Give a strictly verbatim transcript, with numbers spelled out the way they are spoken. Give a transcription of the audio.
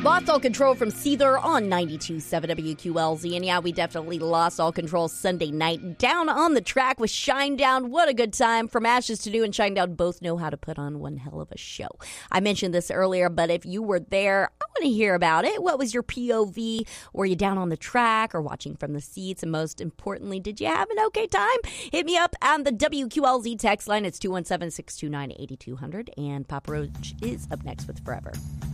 Lost all control from Seether on ninety-two point seven W Q L Z. And yeah, we definitely lost all control Sunday night. Down on the track with Shinedown. What a good time. From Ashes to New and Shinedown both know how to put on one hell of a show. I mentioned this earlier, but if you were there, I want to hear about it. What was your P O V? Were you down on the track or watching from the seats? And most importantly, did you have an okay time? Hit me up on the W Q L Z text line. It's two one seven, six two nine, eight two zero zero. And Papa Roach is up next with Forever.